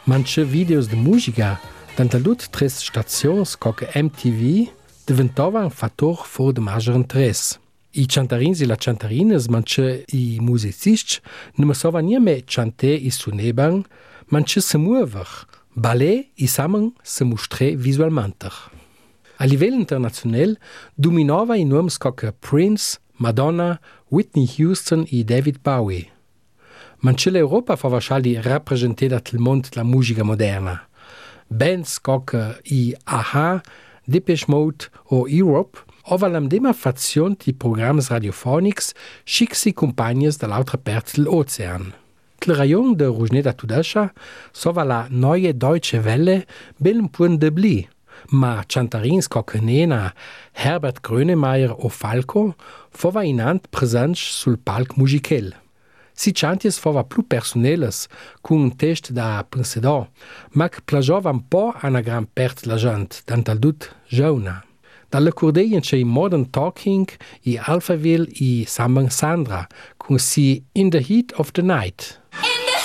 Manche videos de musica, tantalut tres stazions coca MTV, diventavan fattor for de major interès. I cantarins e la cantarines, manche i musicists, non sovan nie me chanter i suneban, manche se muover, ballet i samen se mostrer visualmenter. A livello internazionale dominava i noms coca Prince, Madonna, Whitney Houston e David Bowie. Manche l'Europa fa wahrscheinlich rappresentat il mond la musica moderna. Bands coca i Aha, Depeche Mode o Europe ova l'amdema fazione di programmi radiofonics schicsi compagnes dall'altra parte dell'ocean. Il rayon de Rujneda Tudasha sova la neue Deutsche Welle bel un punt de bli, ma cantarins coca Nena, Herbert Grönemeyer o Falco fova inant presents sul palc musical. Si chanties fova plus personelles, con un test da pensedor, ma che plagiova un po' a una gran parte la gente, tantal dut giovna. Dalle cordeien c'è Modern Talking, i Alphaville, i Sambang Sandra, con si In the Heat of the Night.